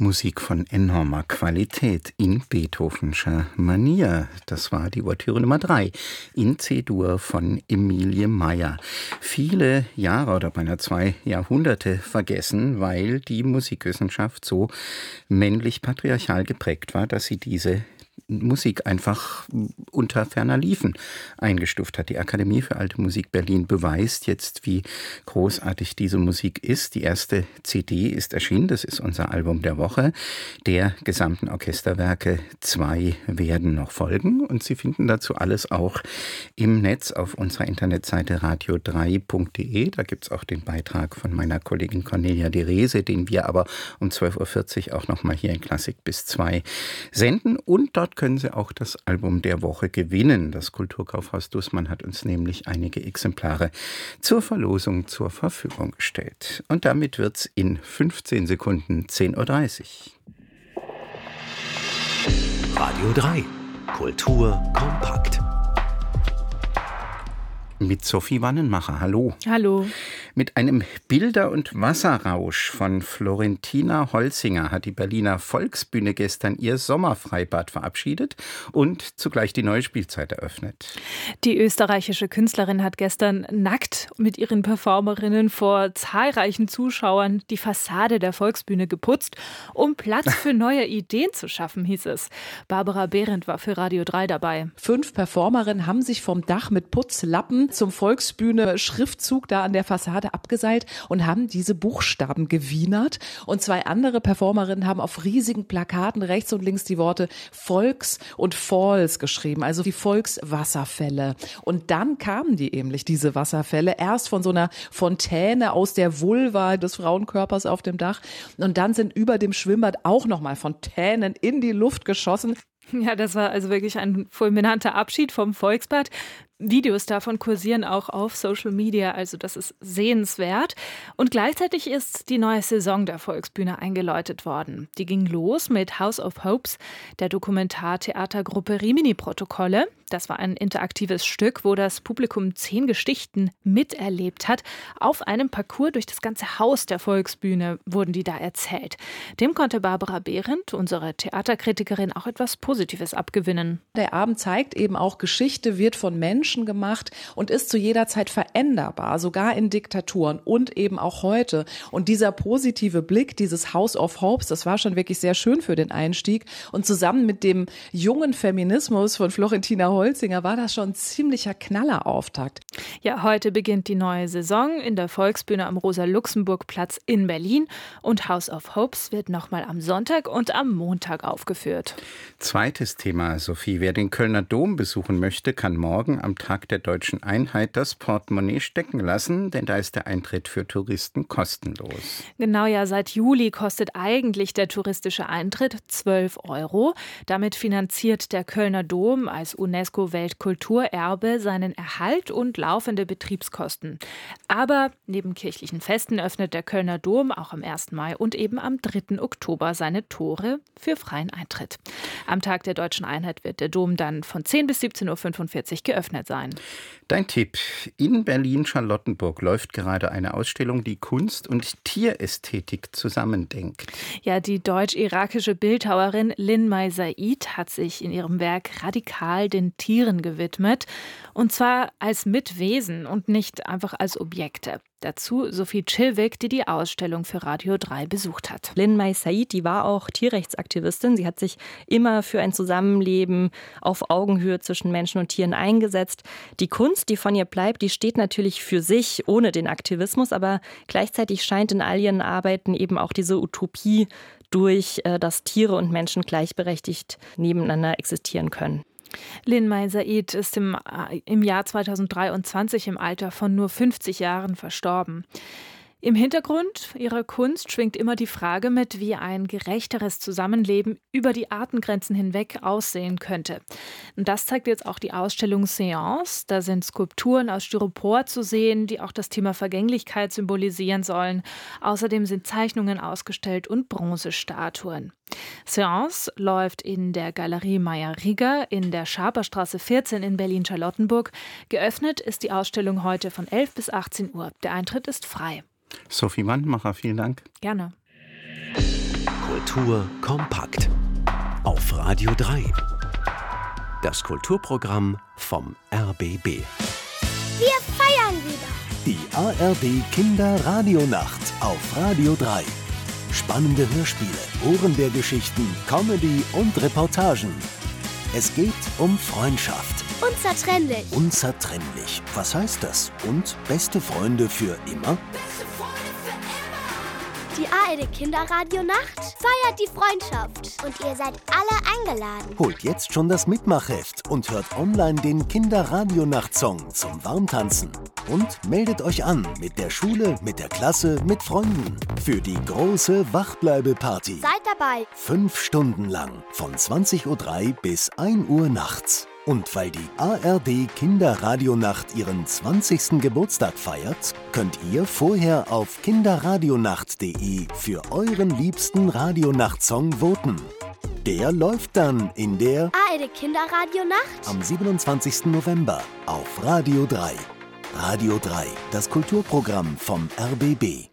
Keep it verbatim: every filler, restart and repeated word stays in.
Musik von enormer Qualität in Beethovenscher Manier. Das war die Ouvertüre Nummer drei in C-Dur von Emilie Meyer. Viele Jahre oder beinahe zwei Jahrhunderte vergessen, weil die Musikwissenschaft so männlich patriarchal geprägt war, dass sie diese Musik einfach unter ferner Liefen eingestuft hat. Die Akademie für Alte Musik Berlin beweist jetzt, wie großartig diese Musik ist. Die erste C D ist erschienen, das ist unser Album der Woche. Der gesamten Orchesterwerke, zwei werden noch folgen und Sie finden dazu alles auch im Netz auf unserer Internetseite radio drei punkt de. Da gibt es auch den Beitrag von meiner Kollegin Cornelia de Rese, den wir aber um zwölf Uhr vierzig auch nochmal hier in Klassik bis zwei senden. Und dort können Sie auch das Album der Woche gewinnen. Das Kulturkaufhaus Dußmann hat uns nämlich einige Exemplare zur Verlosung zur Verfügung gestellt. Und damit wird's in fünfzehn Sekunden zehn Uhr dreißig. Radio drei. Kultur kompakt. Mit Sophie Wannenmacher. Hallo. Hallo. Mit einem Bilder- und Wasserrausch von Florentina Holzinger hat die Berliner Volksbühne gestern ihr Sommerfreibad verabschiedet und zugleich die neue Spielzeit eröffnet. Die österreichische Künstlerin hat gestern nackt mit ihren Performerinnen vor zahlreichen Zuschauern die Fassade der Volksbühne geputzt, um Platz für neue Ideen zu schaffen, hieß es. Barbara Behrendt war für Radio drei dabei. Fünf Performerinnen haben sich vom Dach mit Putzlappen zum Volksbühne-Schriftzug da an der Fassade abgeseilt und haben diese Buchstaben gewienert. Und zwei andere Performerinnen haben auf riesigen Plakaten rechts und links die Worte Volks und Falls geschrieben, also die Volkswasserfälle. Und dann kamen die nämlich, diese Wasserfälle, erst von so einer Fontäne aus der Vulva des Frauenkörpers auf dem Dach. Und dann sind über dem Schwimmbad auch nochmal Fontänen in die Luft geschossen. Ja, das war also wirklich ein fulminanter Abschied vom Volksbad. Videos davon kursieren auch auf Social Media, also das ist sehenswert. Und gleichzeitig ist die neue Saison der Volksbühne eingeläutet worden. Die ging los mit House of Hopes, der Dokumentartheatergruppe Rimini-Protokolle. Das war ein interaktives Stück, wo das Publikum zehn Geschichten miterlebt hat. Auf einem Parcours durch das ganze Haus der Volksbühne wurden die da erzählt. Dem konnte Barbara Behrendt, unsere Theaterkritikerin, auch etwas Positives abgewinnen. Der Abend zeigt eben auch, Geschichte wird von Menschen gemacht und ist zu jeder Zeit veränderbar, sogar in Diktaturen und eben auch heute. Und dieser positive Blick, dieses House of Hopes, das war schon wirklich sehr schön für den Einstieg. Und zusammen mit dem jungen Feminismus von Florentina Holzinger war das schon ein ziemlicher Knallerauftakt. Ja, heute beginnt die neue Saison in der Volksbühne am Rosa-Luxemburg-Platz in Berlin und House of Hopes wird nochmal am Sonntag und am Montag aufgeführt. Zweites Thema, Sophie. Wer den Kölner Dom besuchen möchte, kann morgen am Tag der Deutschen Einheit das Portemonnaie stecken lassen, denn da ist der Eintritt für Touristen kostenlos. Genau, ja, seit Juli kostet eigentlich der touristische Eintritt zwölf Euro. Damit finanziert der Kölner Dom als UNESCO-Weltkulturerbe seinen Erhalt und laufende Betriebskosten. Aber neben kirchlichen Festen öffnet der Kölner Dom auch am ersten Mai und eben am dritten Oktober seine Tore für freien Eintritt. Am Tag der Deutschen Einheit wird der Dom dann von zehn bis siebzehn Uhr fünfundvierzig geöffnet sein. Dein Tipp. In Berlin-Charlottenburg läuft gerade eine Ausstellung, die Kunst und Tierästhetik zusammendenkt. Ja, die deutsch-irakische Bildhauerin Linmay Said hat sich in ihrem Werk radikal den Tieren gewidmet. Und zwar als Mitwesen und nicht einfach als Objekte. Dazu Sophie Chilwig, die die Ausstellung für Radio drei besucht hat. Linmay Said, die war auch Tierrechtsaktivistin. Sie hat sich immer für ein Zusammenleben auf Augenhöhe zwischen Menschen und Tieren eingesetzt. Die Kunst, die von ihr bleibt, die steht natürlich für sich, ohne den Aktivismus, aber gleichzeitig scheint in all ihren Arbeiten eben auch diese Utopie durch, dass Tiere und Menschen gleichberechtigt nebeneinander existieren können. Linmay Said ist im, im Jahr zweitausenddreiundzwanzig im Alter von nur fünfzig Jahren verstorben. Im Hintergrund ihrer Kunst schwingt immer die Frage mit, wie ein gerechteres Zusammenleben über die Artengrenzen hinweg aussehen könnte. Und das zeigt jetzt auch die Ausstellung Seance. Da sind Skulpturen aus Styropor zu sehen, die auch das Thema Vergänglichkeit symbolisieren sollen. Außerdem sind Zeichnungen ausgestellt und Bronzestatuen. Seance läuft in der Galerie Meyer-Rieger in der Schaperstraße vierzehn in Berlin-Charlottenburg. Geöffnet ist die Ausstellung heute von elf bis achtzehn Uhr. Der Eintritt ist frei. Sophie Wannenmacher, vielen Dank. Gerne. Kultur kompakt. Auf Radio drei. Das Kulturprogramm vom R B B. Wir feiern wieder. Die A R D Kinderradionacht auf Radio drei. Spannende Hörspiele, Ohrenbärgeschichten, Comedy und Reportagen. Es geht um Freundschaft. Unzertrennlich. Unzertrennlich. Was heißt das? Und beste Freunde für immer? Die A R D Kinderradionacht feiert die Freundschaft. Und ihr seid alle eingeladen. Holt jetzt schon das Mitmachheft und hört online den Kinderradionacht-Song zum Warmtanzen. Und meldet euch an mit der Schule, mit der Klasse, mit Freunden. Für die große Wachbleibe-Party. Seid dabei. Fünf Stunden lang. Von zwanzig Uhr drei bis ein Uhr nachts. Und weil die A R D Kinderradionacht ihren zwanzigsten Geburtstag feiert, könnt ihr vorher auf kinderradionacht punkt de für euren liebsten Radionacht-Song voten. Der läuft dann in der A R D Kinderradionacht am siebenundzwanzigsten November auf Radio drei. Radio drei, das Kulturprogramm vom R B B.